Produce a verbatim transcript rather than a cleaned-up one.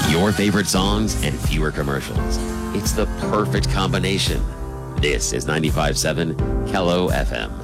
Your favorite songs and fewer commercials. It's the perfect combination. This is ninety-five point seven Kello F M.